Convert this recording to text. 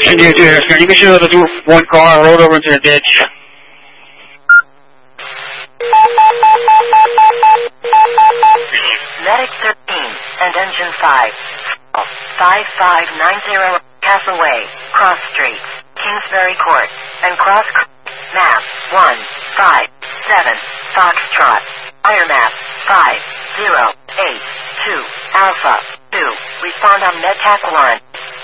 India 2, can you make sure that the 1 car rolled over into the ditch? Medic 13 and Engine 5. 5590 Castaway, Cross Street, Kingsbury Court, and Cross Map 157 Foxtrot. Fire map 5082 Alpha 2. Respond on Medtac 1.